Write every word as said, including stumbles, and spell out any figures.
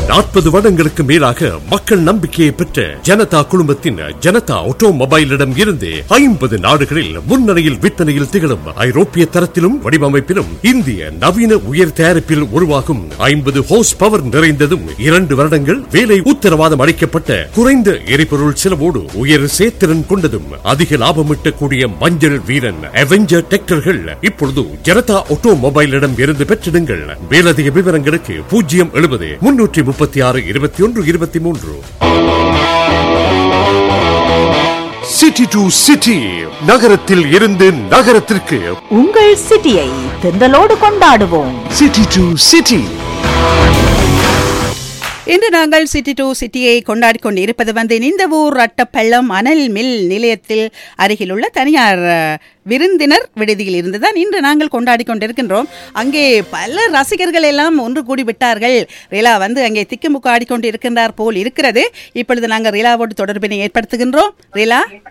நாற்பது வருடங்களுக்கு மேலாக மக்கள் நம்பிக்கையை பெற்ற ஜனதா குழுமத்தின் ஜனதா ஆட்டோமொபைலிடம் இருந்து ஐம்பது நாடுகளில் முன்னணியில் விற்பனையில் திகழும் ஐரோப்பிய தரத்திலும் வடிவமைப்பிலும் இந்திய நவீன உயர் தயாரிப்பில் உருவாகும் ஐம்பது ஹோஸ் பவர் நிறைந்ததும் இரண்டு வருடங்கள் வேலை உத்தரவாதம் அளிக்கப்பட்ட குறைந்த எரிபொருள் செலவோடு உயர் சேத்திறன் கொண்டதும் அதிக லாபமிட்டக்கூடிய மஞ்சள் வீரன் அவெஞ்சர் டிராக்டர்கள் இப்பொழுது ஜனதா ஆட்டோமொபைலிடம் இருந்து பெற்றிடுங்கள். மேலதிக விவரங்களுக்கு பூஜ்ஜியம் எழுபது முன்னூற்றி முப்பத்தி ஆறு இருபத்தி ஒன்று இருபத்தி மூன்று. சிட்டி டு சிட்டி, நகரத்தில் இருந்து நகரத்திற்கு உங்கள் சிட்டியை தென்றலோடு கொண்டாடுவோம். City to city. இன்று நாங்கள் சிட்டி டு சிட்டியை கொண்டாடி கொண்டு இருப்பது வந்து நிந்தவூர் அட்டப்பள்ளம் அனல் மில் நிலையத்தில் அருகிலுள்ள தனியார் விருந்தினர் விடுதியில் இருந்துதான் இன்று நாங்கள் கொண்டாடி கொண்டிருக்கின்றோம். அங்கே பல ரசிகர்கள் எல்லாம் ஒன்று கூடி விட்டார்கள். ரீலா வந்து அங்கே திக்குமுக்கு ஆடிக்கொண்டு இருக்கின்றார் போல் இருக்கிறது. இப்பொழுது நாங்கள் ரீலாவோடு தொடர்பினை ஏற்படுத்துகின்றோம். ரீலா,